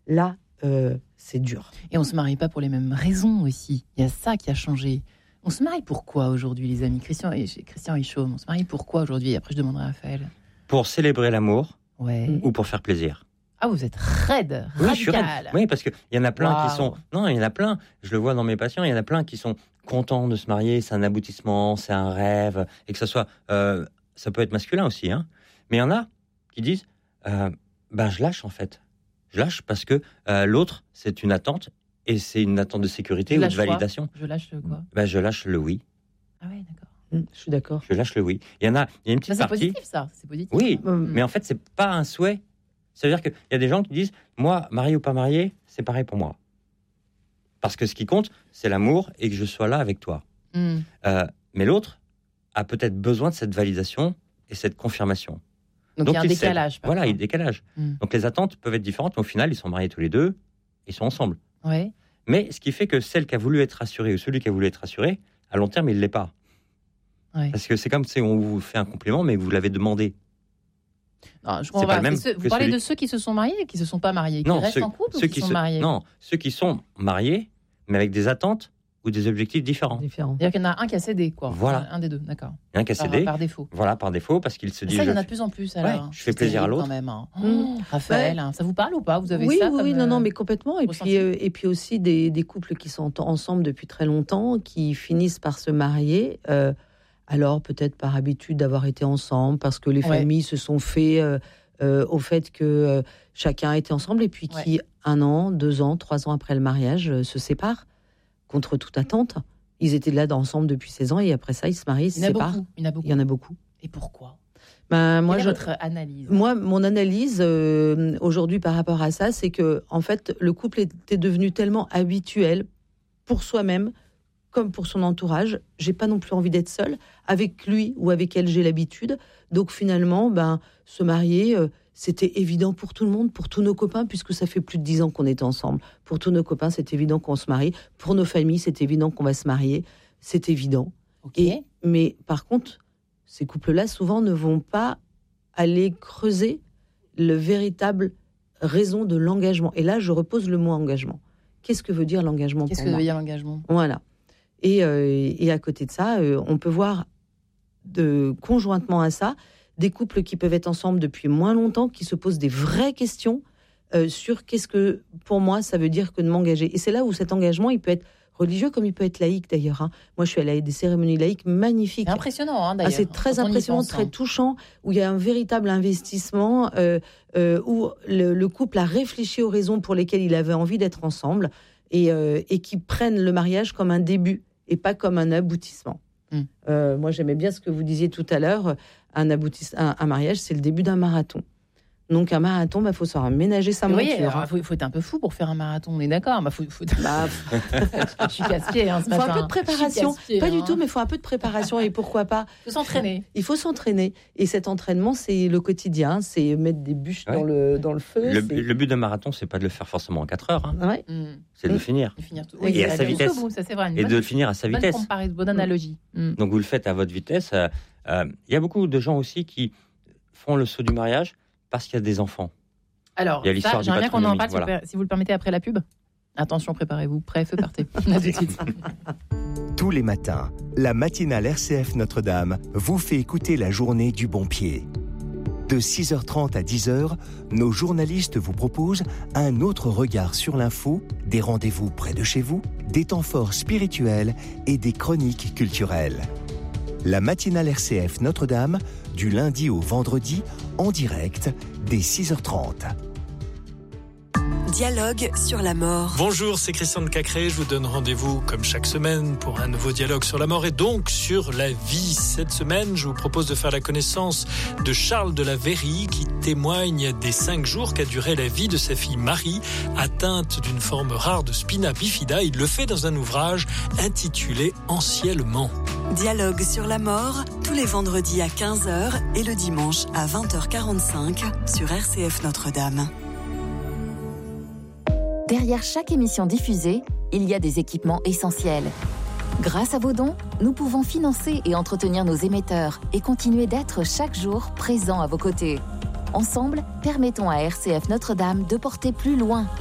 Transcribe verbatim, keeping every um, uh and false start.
là, euh, c'est dur. Et on ne se marie pas pour les mêmes raisons aussi. Il y a ça qui a changé. On se marie pourquoi aujourd'hui, les amis? Christian et Christian Hichaume, on se marie pourquoi aujourd'hui? Après, je demanderai à Raphaël. Pour célébrer l'amour ouais. ou pour faire plaisir. Ah, vous êtes raide, oui, radical. Je suis raide. Oui, parce qu'il y en a plein wow. qui sont... Non, il y en a plein, je le vois dans mes patients, il y en a plein qui sont contents de se marier, c'est un aboutissement, c'est un rêve, et que ça soit... Euh, ça peut être masculin aussi, hein. Mais il y en a qui disent, euh, ben je lâche en fait. Je lâche parce que euh, l'autre, c'est une attente, et c'est une attente de sécurité ou de validation. Quoi je lâche le quoi ben, Je lâche le oui. Ah oui, d'accord. Mmh, je suis d'accord. Je lâche le oui. Il y en a, il y a une petite ça, c'est partie... positif, ça. C'est positif. Oui, mmh. mais en fait, c'est pas un souhait. C'est-à-dire qu'il y a des gens qui disent, moi, marié ou pas marié, c'est pareil pour moi. Parce que ce qui compte, c'est l'amour et que je sois là avec toi. Mmh. Euh, mais l'autre a peut-être besoin de cette validation et cette confirmation. Donc, Donc il y a un décalage. Voilà, il y a un décalage. Mmh. Donc les attentes peuvent être différentes, mais au final, ils sont mariés tous les deux, ils sont ensemble. Ouais. Mais ce qui fait que celle qui a voulu être rassurée ou celui qui a voulu être rassuré, à long terme, il ne l'est pas. Ouais. Parce que c'est comme si on vous fait un compliment, mais vous l'avez demandé. Non, je comprends pas. Même ceux, vous parlez celui... de ceux qui se sont mariés et qui ne se sont pas mariés, qui non, restent ceux, en couple ceux ou qui, qui sont se... mariés? Non, ceux qui sont mariés, mais avec des attentes ou des objectifs différents. différents. C'est-à-dire qu'il y en a un qui a cédé, quoi. Voilà. Un des deux, d'accord. Il y a un qui a cédé. Par, par défaut. Voilà, par défaut, parce qu'il se dit... Ça, il y en a de plus en plus, alors. Ouais, je fais plaisir à l'autre. Quand même, hein. oh, Raphaël, ouais. Ça vous parle ou pas? Vous avez oui, ça Oui, comme, oui, non, euh, non, mais complètement. Et puis, euh, et puis aussi des, des couples qui sont ensemble depuis très longtemps, qui finissent par se marier... Euh, alors peut-être par habitude d'avoir été ensemble, parce que les ouais. familles se sont fait euh, euh, au fait que euh, chacun était ensemble, et puis qui, ouais. un an, deux ans, trois ans après le mariage, euh, se séparent, contre toute attente. Ils étaient là ensemble depuis seize ans, et après ça, ils se marient, ils se séparent. Il y en a beaucoup. Il y en a beaucoup. Et pourquoi? Ben, moi, Quelle est je, votre analyse? Moi, mon analyse, euh, aujourd'hui, par rapport à ça, c'est que, en fait, le couple était devenu tellement habituel pour soi-même, comme pour son entourage. J'ai pas non plus envie d'être seule avec lui ou avec elle, j'ai l'habitude. Donc finalement, ben, se marier, euh, c'était évident pour tout le monde, pour tous nos copains, puisque ça fait plus de dix ans qu'on était ensemble. Pour tous nos copains, c'est évident qu'on se marie. Pour nos familles, c'est évident qu'on va se marier. C'est évident. Okay. Et, mais par contre, ces couples-là, souvent, ne vont pas aller creuser le véritable raison de l'engagement. Et là, je repose le mot engagement. Qu'est-ce que veut dire l'engagement Qu'est-ce pour que moi ? veut dire l'engagement ? Voilà. Et, euh, et à côté de ça, euh, on peut voir de, conjointement à ça des couples qui peuvent être ensemble depuis moins longtemps, qui se posent des vraies questions euh, sur qu'est-ce que, pour moi, ça veut dire que de m'engager. Et c'est là où cet engagement, il peut être religieux comme il peut être laïque, d'ailleurs. Hein. Moi, je suis allée à des cérémonies laïques magnifiques. C'est impressionnant, hein, d'ailleurs. Ah, c'est très Quand impressionnant, pense, très hein. touchant, où il y a un véritable investissement, euh, euh, où le, le couple a réfléchi aux raisons pour lesquelles il avait envie d'être ensemble, et, euh, et qui prennent le mariage comme un début et pas comme un aboutissement. Mmh. Euh, moi, j'aimais bien ce que vous disiez tout à l'heure. Un, aboutis- un, un mariage, c'est le début d'un marathon. Donc, un marathon, il bah, faut savoir ménager sa monture. Il hein. faut, faut être un peu fou pour faire un marathon, on est d'accord. Bah, faut, faut... bah, je suis casse-pied hein, ce matin. Il faut un peu de préparation. Pas hein. du tout, mais il faut un peu de préparation. Et pourquoi pas ? Il faut s'entraîner. Il faut s'entraîner. Et cet entraînement, c'est le quotidien. C'est mettre des bûches ouais. dans, le, dans le feu. Le, c'est... le but d'un marathon, c'est pas de le faire forcément en quatre heures. Hein. Ouais. Mmh. C'est de le finir. De finir tout. Oui, et à sa vitesse. Bout, ça, c'est vrai, et bonne, de le finir à sa vitesse. Bonne comparaison, bonne analogie. Mmh. Donc, vous le faites à votre vitesse. Il euh, euh, y a beaucoup de gens aussi qui font le saut du mariage parce qu'il y a des enfants. Alors, ça, j'aimerais bien qu'on en parle, voilà. si vous le permettez, après la pub. Attention, préparez-vous. Prêt, feu, partez. À tout de suite. Tous les matins, la matinale R C F Notre-Dame vous fait écouter la journée du bon pied. De six heures trente à dix heures, nos journalistes vous proposent un autre regard sur l'info, des rendez-vous près de chez vous, des temps forts spirituels et des chroniques culturelles. La matinale R C F Notre-Dame, du lundi au vendredi, en direct, dès six heures trente. Dialogue sur la mort. Bonjour, c'est Christian de Cacré. Je vous donne rendez-vous comme chaque semaine pour un nouveau dialogue sur la mort et donc sur la vie. Cette semaine, je vous propose de faire la connaissance de Charles de la Verrie qui témoigne des cinq jours qu'a duré la vie de sa fille Marie, atteinte d'une forme rare de spina bifida. Il le fait dans un ouvrage intitulé Anciennement. Dialogue sur la mort, tous les vendredis à quinze heures et le dimanche à vingt heures quarante-cinq sur R C F Notre-Dame. Derrière chaque émission diffusée, il y a des équipements essentiels. Grâce à vos dons, nous pouvons financer et entretenir nos émetteurs et continuer d'être chaque jour présents à vos côtés. Ensemble, permettons à R C F Notre-Dame de porter plus loin